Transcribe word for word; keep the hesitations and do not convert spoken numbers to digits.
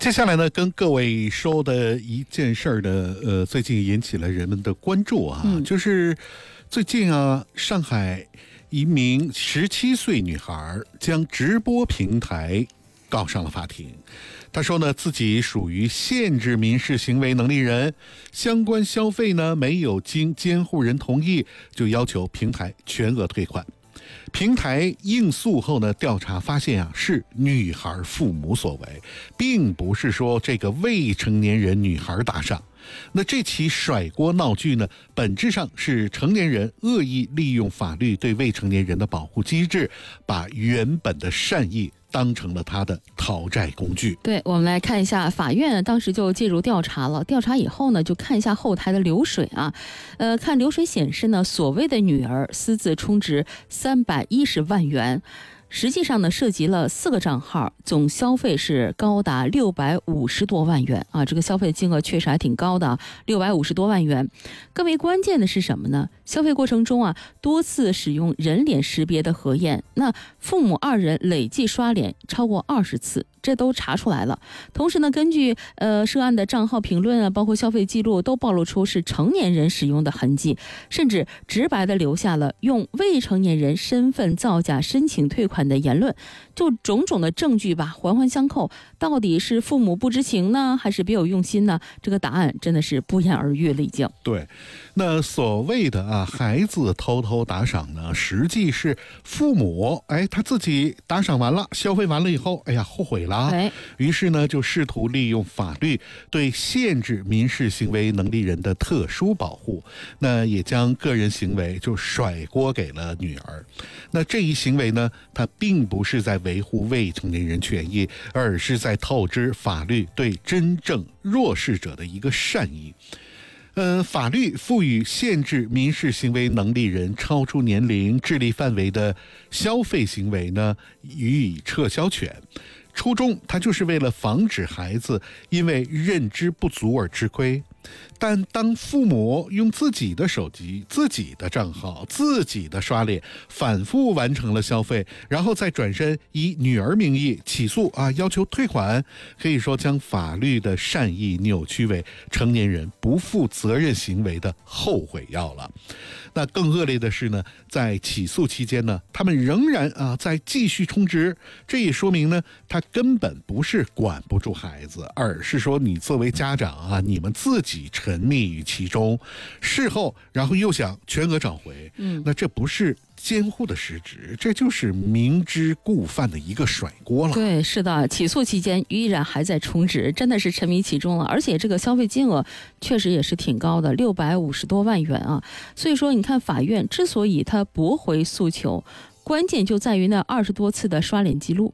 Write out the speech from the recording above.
接下来呢，跟各位说的一件事儿呢，呃，最近引起了人们的关注啊，嗯、就是最近啊，上海一名十七岁女孩将直播平台告上了法庭。她说呢，自己属于限制民事行为能力人，相关消费呢没有经监护人同意，就要求平台全额退款。平台应诉后呢，调查发现啊，是女孩父母所为，并不是说这个未成年人女孩打赏。那这起甩锅闹剧呢，本质上是成年人恶意利用法律对未成年人的保护机制，把原本的善意当成了他的讨债工具。 对，我们来看一下，法院当时就介入调查了。调查以后呢，就看一下后台的流水啊，呃，看流水显示呢，所谓的女儿私自充值三百一十万元。实际上呢，涉及了四个账号，总消费是高达六百五十多万元啊！这个消费金额确实还挺高的，六百五十多万元。更为关键的是什么呢？消费过程中啊，多次使用人脸识别的核验，那父母二人累计刷脸超过二十次。这都查出来了。同时呢，根据呃涉案的账号评论啊，包括消费记录，都暴露出是成年人使用的痕迹，甚至直白的留下了用未成年人身份造假申请退款的言论。就种种的证据吧，环环相扣，到底是父母不知情呢，还是别有用心呢？这个答案真的是不言而喻了已经。 对，那所谓的啊孩子偷偷打赏呢，实际是父母哎他自己打赏完了，消费完了以后，哎呀后悔了。于是呢，就试图利用法律对限制民事行为能力人的特殊保护，那也将个人行为就甩锅给了女儿。那这一行为呢，它并不是在维护未成年人权益，而是在透支法律对真正弱势者的一个善意。呃，法律赋予限制民事行为能力人超出年龄智力范围的消费行为呢，予以撤销权。初衷它就是为了防止孩子因为认知不足而吃亏。但当父母用自己的手机、自己的账号、自己的刷脸反复完成了消费，然后再转身以女儿名义起诉啊，要求退款，可以说将法律的善意扭曲为成年人不负责任行为的后悔药了。那更恶劣的是呢，在起诉期间呢，他们仍然啊在继续充值，这也说明呢，他根本不是管不住孩子，而是说你作为家长啊，你们自己沉迷于其中，事后然后又想全额找回，嗯，那这不是监护的失职，这就是明知故犯的一个甩锅了。 对，是的，起诉期间依然还在充值，真的是沉迷其中了。而且这个消费金额确实也是挺高的，六百五十多万元啊。所以说，你看法院之所以他驳回诉求，关键就在于那二十多次的刷脸记录。